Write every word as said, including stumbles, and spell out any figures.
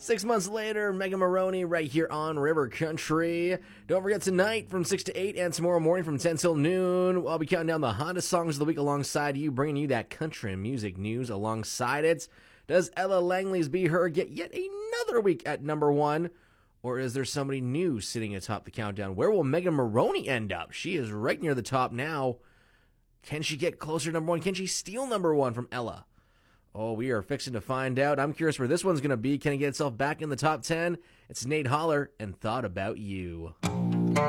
Six months later, Megan Maroney right here on River Country. Don't forget tonight from six to eight and tomorrow morning from ten till noon, I'll be counting down the hottest songs of the week alongside you, bringing you that country music news alongside it. Does Ella Langley's Be Her get yet another week at number one? Or is there somebody new sitting atop the countdown? Where will Megan Maroney end up? She is right near the top now. Can she get closer to number one? Can she steal number one from Ella? Oh, we are fixing to find out. I'm curious where this one's going to be. Can it get itself back in the top ten? It's Nate Holler and Thought About You.